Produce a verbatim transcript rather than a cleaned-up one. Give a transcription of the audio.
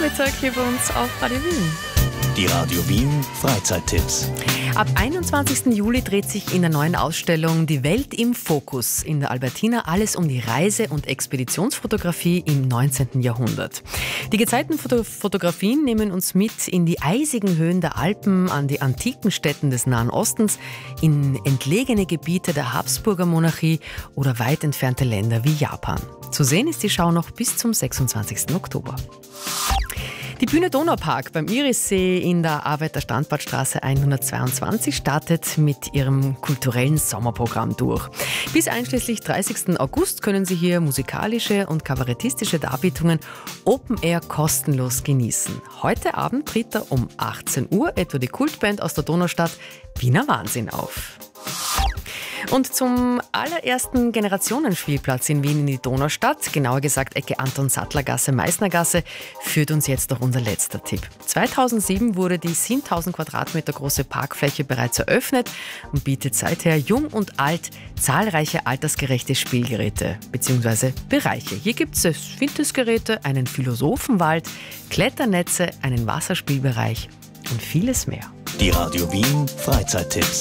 Nachmittag hier bei uns auf Radio Wien. Die Radio Wien Freizeittipps. Ab einundzwanzigsten Juli dreht sich in der neuen Ausstellung Die Welt im Fokus in der Albertina alles um die Reise- und Expeditionsfotografie im neunzehnten Jahrhundert. Die gezeigten Foto- Fotografien nehmen uns mit in die eisigen Höhen der Alpen, an die antiken Städten des Nahen Ostens, in entlegene Gebiete der Habsburger Monarchie oder weit entfernte Länder wie Japan. Zu sehen ist die Schau noch bis zum sechsundzwanzigsten Oktober. Die Bühne Donaupark beim Irissee in der Arbeiter Standbadstraße hundertzweiundzwanzig startet mit ihrem kulturellen Sommerprogramm durch. Bis einschließlich dreißigsten August können Sie hier musikalische und kabarettistische Darbietungen Open Air kostenlos genießen. Heute Abend tritt da um achtzehn Uhr etwa die Kultband aus der Donaustadt Wiener Wahnsinn auf. Und zum allerersten Generationenspielplatz in Wien in die Donaustadt, genauer gesagt Ecke Anton-Sattler-Gasse, Meißner-Gasse, führt uns jetzt noch unser letzter Tipp. zweitausendsieben wurde die siebentausend Quadratmeter große Parkfläche bereits eröffnet und bietet seither jung und alt zahlreiche altersgerechte Spielgeräte bzw. Bereiche. Hier gibt es Fitnessgeräte, einen Philosophenwald, Kletternetze, einen Wasserspielbereich und vieles mehr. Die Radio Wien Freizeittipps.